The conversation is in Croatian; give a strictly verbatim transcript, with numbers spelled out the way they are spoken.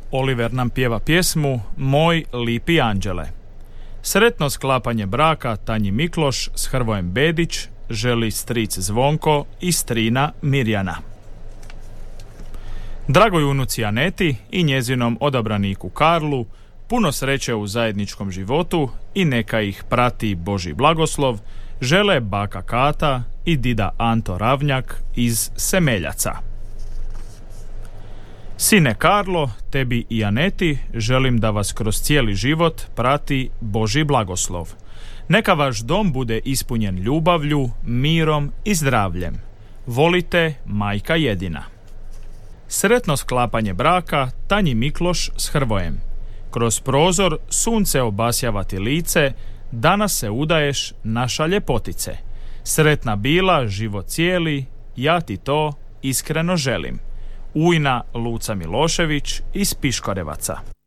Oliver nam pjeva pjesmu Moj lipi anđele. Sretno sklapanje braka Tanji Mikloš s Hrvojem Bedić želi stric Zvonko i strina Mirjana. Dragoj unuci Aneti i njezinom odabraniku Karlu puno sreće u zajedničkom životu i neka ih prati Božji blagoslov žele baka Kata i dida Anto Ravnjak iz Semeljaca. Sine Karlo, tebi i Aneti želim da vas kroz cijeli život prati Božji blagoslov. Neka vaš dom bude ispunjen ljubavlju, mirom i zdravljem. Volite, majka jedina. Sretno sklapanje braka Tanji Mikloš s Hrvojem. Kroz prozor sunce obasjava ti lice, danas se udaješ naša ljepotice. Sretna bila, život cijeli, ja ti to iskreno želim. Ujna Luca Milošević iz Piškorevaca.